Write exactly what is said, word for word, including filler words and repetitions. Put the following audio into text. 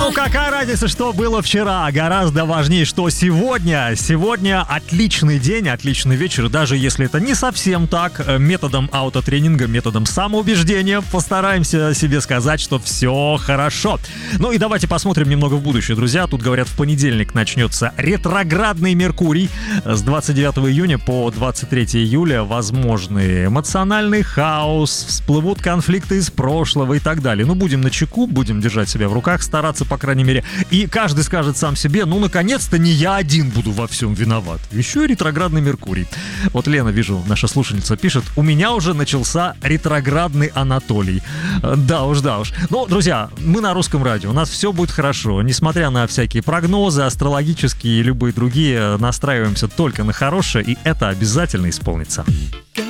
Ну, какая разница, что было вчера? Гораздо важнее, что сегодня. Сегодня отличный день, отличный вечер. Даже если это не совсем так, методом аутотренинга, методом самоубеждения постараемся себе сказать, что все хорошо. Ну и давайте посмотрим немного в будущее, друзья. Тут, говорят, в понедельник начнется ретроградный Меркурий. С двадцать девятого июня по двадцать третьего июля возможны эмоциональный хаос, всплывут конфликты из прошлого и так далее. Ну, будем начеку, будем держать себя в руках, стараться, по крайней мере. И каждый скажет сам себе, ну, наконец-то не я один буду во всем виноват. Еще и ретроградный Меркурий. Вот Лена, вижу, наша слушательница пишет, у меня уже начался ретроградный Анатолий. Да уж, да уж. Ну, друзья, мы на Русском радио, у нас все будет хорошо. Несмотря на всякие прогнозы, астрологические и любые другие, настраиваемся только на хорошее, и это обязательно исполнится.